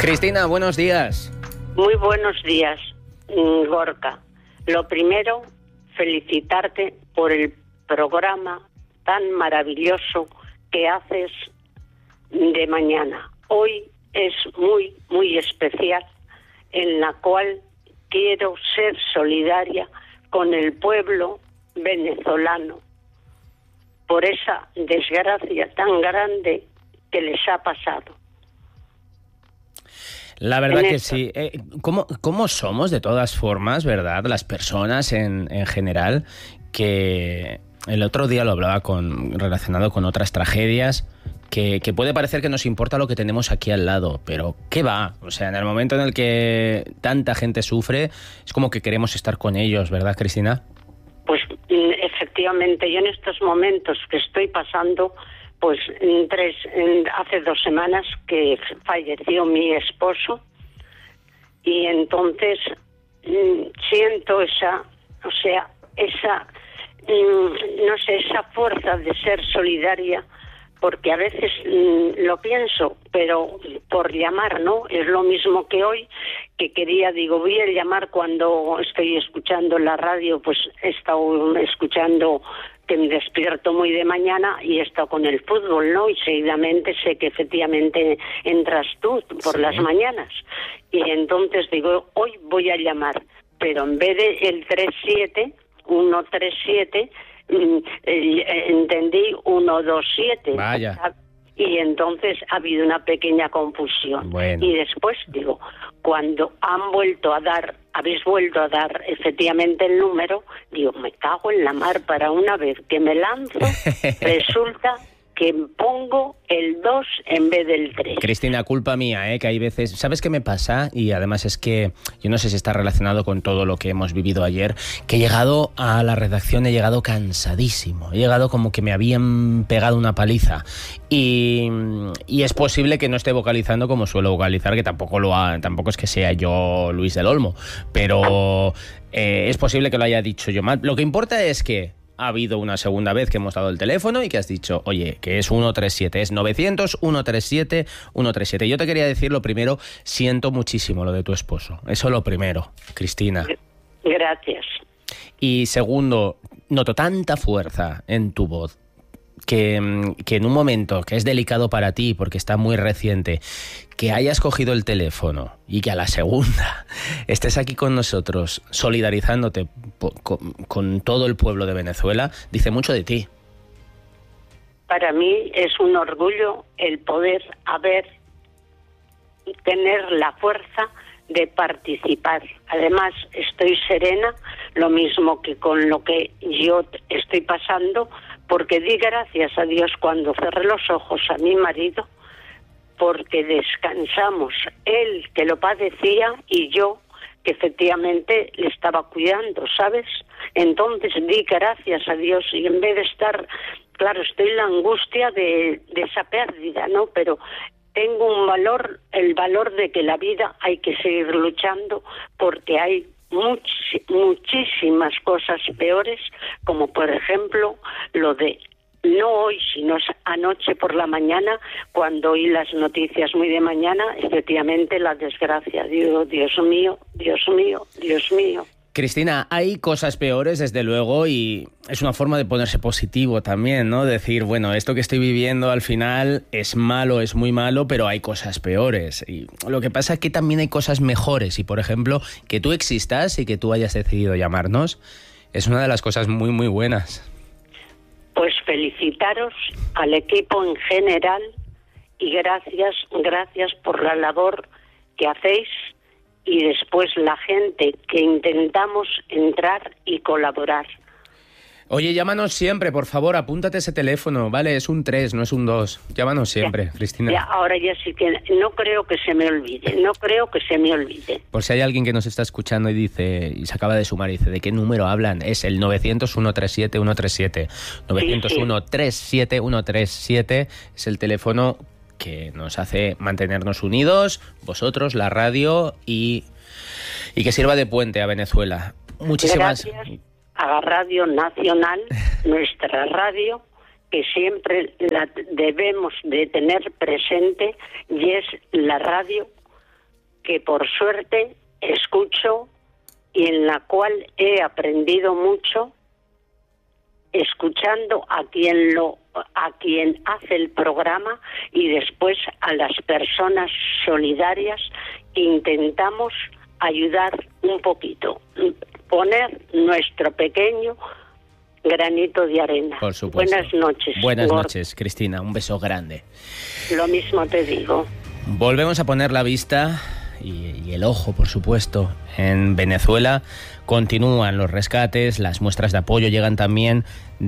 Cristina, buenos días. Muy buenos días, Gorka. Lo primero, felicitarte por el programa tan maravilloso que haces de mañana. Hoy es muy, muy especial, en la cual quiero ser solidaria con el pueblo venezolano por esa desgracia tan grande que les ha pasado. La verdad que sí. ¿Cómo somos de todas formas, verdad? Las personas en general, que el otro día lo hablaba relacionado con otras tragedias, que puede parecer que nos importa lo que tenemos aquí al lado, pero ¿qué va? O sea, en el momento en el que tanta gente sufre, es como que queremos estar con ellos, ¿verdad, Cristina? Pues efectivamente, yo en estos momentos que estoy pasando, pues hace 2 semanas que falleció mi esposo, y entonces siento esa fuerza de ser solidaria, porque a veces lo pienso, pero por llamar, ¿no? Es lo mismo que hoy, que voy a llamar cuando estoy escuchando la radio, pues he estado escuchando, que me despierto muy de mañana y he estado con el fútbol, ¿no? Y seguidamente sé que efectivamente entras tú por las mañanas. Y entonces digo, hoy voy a llamar, pero en vez de el 137, entendí 127. Vaya. Y entonces ha habido una pequeña confusión. Bueno. Y después digo, cuando habéis vuelto a dar efectivamente el número, digo, me cago en la mar, para una vez que me lanzo, resulta que pongo el 2 en vez del 3. Cristina, culpa mía, que hay veces... ¿Sabes qué me pasa? Y además es que yo no sé si está relacionado con todo lo que hemos vivido ayer, que he llegado a la redacción, he llegado cansadísimo, he llegado como que me habían pegado una paliza, y es posible que no esté vocalizando como suelo vocalizar, que tampoco es que sea yo Luis del Olmo, pero es posible que lo haya dicho yo mal. Lo que importa es que ha habido una segunda vez que hemos dado el teléfono y que has dicho, oye, que es 137, es 900-137-137. Yo te quería decir lo primero, siento muchísimo lo de tu esposo. Eso lo primero, Cristina. Gracias. Y segundo, noto tanta fuerza en tu voz que en un momento que es delicado para ti, porque está muy reciente, que hayas cogido el teléfono y que a la segunda estés aquí con nosotros solidarizándote con todo el pueblo de Venezuela, dice mucho de ti. Para mí es un orgullo el poder tener la fuerza de participar. Además, estoy serena, lo mismo que con lo que yo estoy pasando, porque di gracias a Dios cuando cerré los ojos a mi marido, porque descansamos, él que lo padecía y yo que efectivamente le estaba cuidando, ¿sabes? Entonces di gracias a Dios, y en vez de estar, claro, estoy en la angustia de esa pérdida, ¿no? Pero tengo el valor de que la vida hay que seguir luchando, porque hay muchísimas cosas peores, como por ejemplo lo de, no hoy, sino anoche por la mañana, cuando oí las noticias muy de mañana, efectivamente la desgracia. Digo, Dios mío, Dios mío, Dios mío. Cristina, hay cosas peores, desde luego, y es una forma de ponerse positivo también, ¿no? Decir, bueno, esto que estoy viviendo al final es malo, es muy malo, pero hay cosas peores. Y lo que pasa es que también hay cosas mejores, y por ejemplo, que tú existas y que tú hayas decidido llamarnos, es una de las cosas muy, muy buenas. Pues felicitaros al equipo en general y gracias por la labor que hacéis, y después la gente que intentamos entrar y colaborar. Oye, llámanos siempre, por favor, apúntate ese teléfono, ¿vale? Es un 3, no es un 2. Llámanos siempre, ya, Cristina. Ya, ahora ya sí que no creo que se me olvide. Por si hay alguien que nos está escuchando y dice, y se acaba de sumar y dice, ¿de qué número hablan? Es el 900-137-137. 900-137-137 es el teléfono que nos hace mantenernos unidos, vosotros, la radio, y que sirva de puente a Venezuela. Muchísimas gracias a Radio Nacional, nuestra radio, que siempre la debemos de tener presente, y es la radio que por suerte escucho y en la cual he aprendido mucho escuchando a quien hace el programa, y después a las personas solidarias intentamos ayudar un poquito, poner nuestro pequeño granito de arena. Por supuesto. Buenas noches. Buenas noches, Cristina. Un beso grande. Lo mismo te digo. Volvemos a poner la vista y el ojo, por supuesto, en Venezuela. Continúan los rescates, las muestras de apoyo llegan también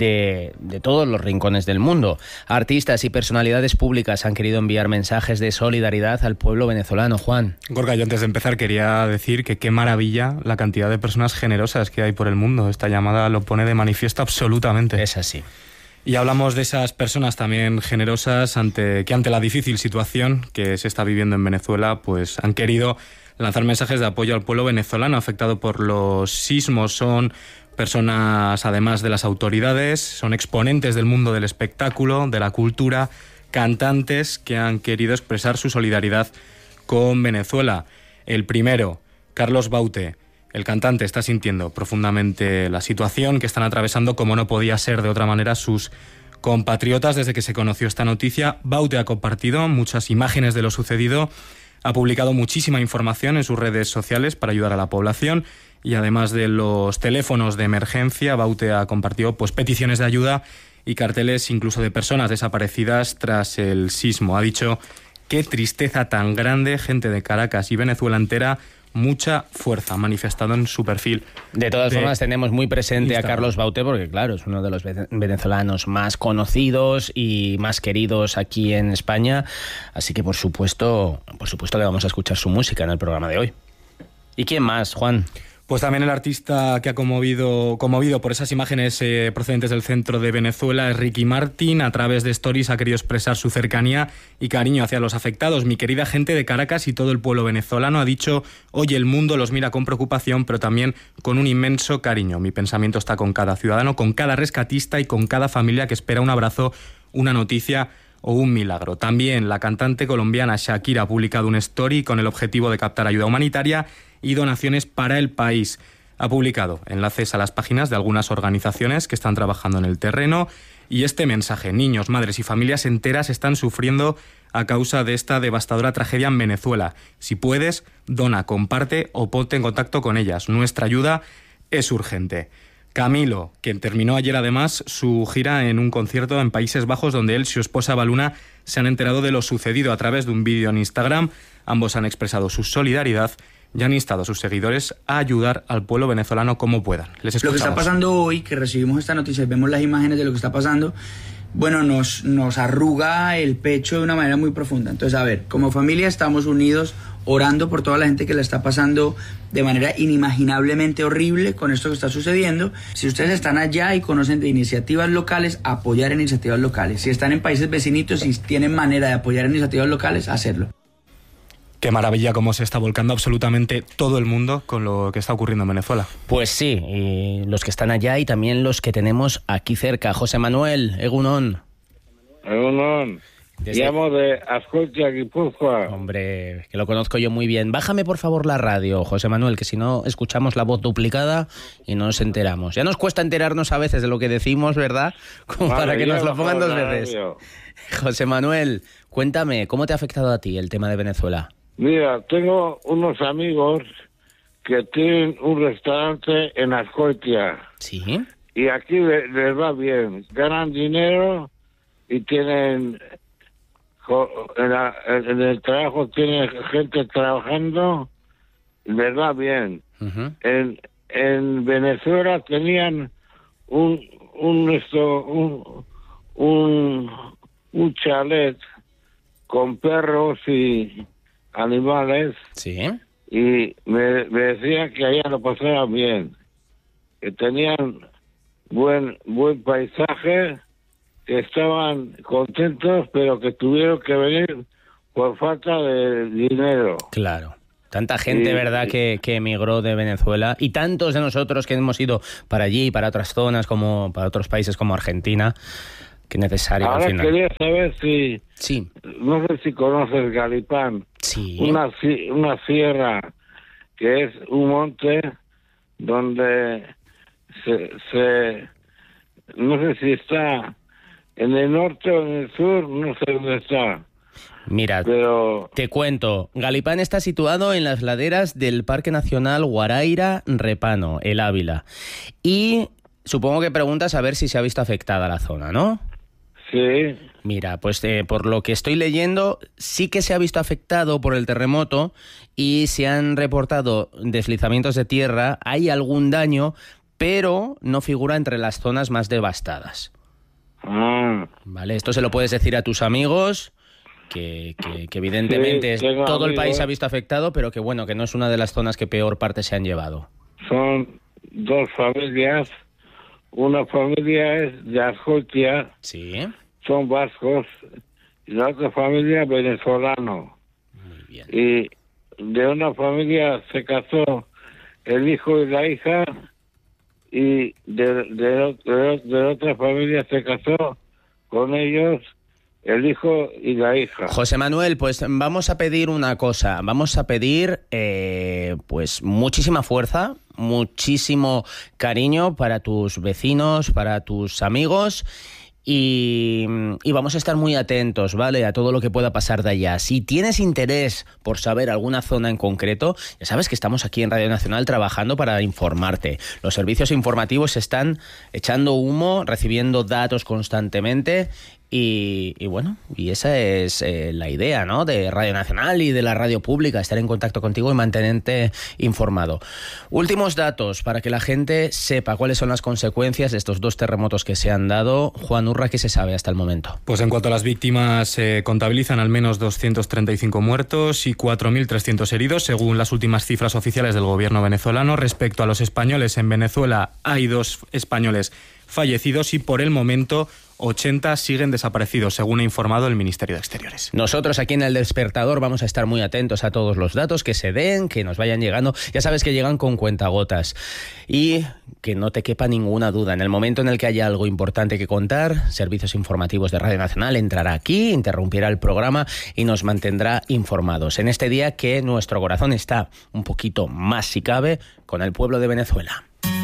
de todos los rincones del mundo. Artistas y personalidades públicas han querido enviar mensajes de solidaridad al pueblo venezolano. Juan. Gorka, yo antes de empezar quería decir que qué maravilla la cantidad de personas generosas que hay por el mundo. Esta llamada lo pone de manifiesto absolutamente. Es así. Y hablamos de esas personas también generosas que ante la difícil situación que se está viviendo en Venezuela, pues han querido lanzar mensajes de apoyo al pueblo venezolano afectado por los sismos. Son personas, además de las autoridades, son exponentes del mundo del espectáculo, de la cultura, cantantes que han querido expresar su solidaridad con Venezuela. El primero, Carlos Baute. El cantante está sintiendo profundamente la situación que están atravesando, como no podía ser de otra manera, sus compatriotas. Desde que se conoció esta noticia, Baute ha compartido muchas imágenes de lo sucedido, ha publicado muchísima información en sus redes sociales para ayudar a la población, y además de los teléfonos de emergencia, Baute ha compartido peticiones de ayuda y carteles incluso de personas desaparecidas tras el sismo. Ha dicho: qué tristeza tan grande, gente de Caracas y Venezuela entera, mucha fuerza, manifestado en su perfil. De todas formas, tenemos muy presente Instagram a Carlos Baute porque, claro, es uno de los venezolanos más conocidos y más queridos aquí en España. Así que, por supuesto que vamos a escuchar su música en el programa de hoy. ¿Y quién más, Juan? Pues también el artista que ha conmovido por esas imágenes procedentes del centro de Venezuela es Ricky Martin. A través de stories ha querido expresar su cercanía y cariño hacia los afectados. Mi querida gente de Caracas y todo el pueblo venezolano, ha dicho, hoy el mundo los mira con preocupación, pero también con un inmenso cariño. Mi pensamiento está con cada ciudadano, con cada rescatista y con cada familia que espera un abrazo, una noticia o un milagro. También la cantante colombiana Shakira ha publicado un story con el objetivo de captar ayuda humanitaria y donaciones para el país. Ha publicado enlaces a las páginas de algunas organizaciones que están trabajando en el terreno, y este mensaje: niños, madres y familias enteras están sufriendo a causa de esta devastadora tragedia en Venezuela. Si puedes, dona, comparte o ponte en contacto con ellas. Nuestra ayuda es urgente. Camilo, quien terminó ayer además su gira en un concierto en Países Bajos, donde él y su esposa Baluna se han enterado de lo sucedido a través de un vídeo en Instagram. Ambos han expresado su solidaridad y han instado a sus seguidores a ayudar al pueblo venezolano como puedan. Les escuchamos. Lo que está pasando hoy, que recibimos esta noticia y vemos las imágenes de lo que está pasando, bueno, nos arruga el pecho de una manera muy profunda. Entonces, a ver, como familia estamos unidos orando por toda la gente que la está pasando de manera inimaginablemente horrible con esto que está sucediendo. Si ustedes están allá y conocen de iniciativas locales, apoyar iniciativas locales. Si están en países vecinitos y tienen manera de apoyar iniciativas locales, hacerlo. Qué maravilla cómo se está volcando absolutamente todo el mundo con lo que está ocurriendo en Venezuela. Pues sí, y los que están allá y también los que tenemos aquí cerca. José Manuel, Egunon. Egunon. Llamo de Azkoitia, Guipúzcoa. Hombre, que lo conozco yo muy bien. Bájame por favor la radio, José Manuel, que si no escuchamos la voz duplicada y no nos enteramos. Ya nos cuesta enterarnos a veces de lo que decimos, ¿verdad? Como para que nos lo pongan dos veces. José Manuel, cuéntame, ¿cómo te ha afectado a ti el tema de Venezuela? Mira, tengo unos amigos que tienen un restaurante en Azkoitia. ¿Sí? Y aquí les va bien. Ganan dinero y tienen... En el trabajo tienen gente trabajando, les va bien. Uh-huh. En Venezuela tenían un chalet con perros y animales. Sí. Y me decían que allá lo pasaban bien, que tenían buen paisaje, que estaban contentos, pero que tuvieron que venir por falta de dinero. Claro. Tanta gente, ¿verdad?, que emigró de Venezuela, y tantos de nosotros que hemos ido para allí, para otras zonas, como para otros países como Argentina, que es necesario. Ahora al final. Quería saber si... Sí. No sé si conoces Galipán. Sí. una sierra que es un monte donde no sé si está en el norte o en el sur, no sé dónde está. Mira, pero te cuento, Galipán está situado en las laderas del Parque Nacional Guaraíra-Repano, el Ávila. Y supongo que preguntas a ver si se ha visto afectada la zona, ¿no? sí, Mira, pues por lo que estoy leyendo, sí que se ha visto afectado por el terremoto y se han reportado deslizamientos de tierra, hay algún daño, pero no figura entre las zonas más devastadas. Vale, esto se lo puedes decir a tus amigos, que evidentemente Sí, tengo todo el amigos. país se ha visto afectado, pero que bueno, que no es una de las zonas que peor parte se han llevado. son dos familias. Una familia es de Argotia, Sí, son vascos, y la otra familia venezolano. muy bien. Y de una familia se casó el hijo y la hija, y de otra familia se casó con ellos el hijo y la hija. José Manuel, pues vamos a pedir una cosa, vamos a pedir pues muchísima fuerza, muchísimo cariño para tus vecinos, para tus amigos y vamos a estar muy atentos, ¿vale? A todo lo que pueda pasar de allá. Si tienes interés por saber alguna zona en concreto, ya sabes que estamos aquí en Radio Nacional trabajando para informarte. Los servicios informativos están echando humo, recibiendo datos constantemente y bueno, y esa es la idea, ¿no? De Radio Nacional y de la radio pública, estar en contacto contigo y mantenerte informado. Últimos datos para que la gente sepa cuáles son las consecuencias de estos dos terremotos que se han dado. Juan Urra, ¿qué se sabe hasta el momento? Pues en cuanto a las víctimas, se contabilizan al menos 235 muertos y 4.300 heridos, según las últimas cifras oficiales del gobierno venezolano. Respecto a los españoles, en Venezuela hay 2 españoles fallecidos y por el momento 80 siguen desaparecidos, según ha informado el Ministerio de Exteriores. Nosotros aquí en El Despertador vamos a estar muy atentos a todos los datos que se den, que nos vayan llegando. Ya sabes que llegan con cuentagotas. Y que no te quepa ninguna duda, en el momento en el que haya algo importante que contar, Servicios Informativos de Radio Nacional entrará aquí, interrumpirá el programa y nos mantendrá informados. En este día que nuestro corazón está un poquito más, si cabe, con el pueblo de Venezuela.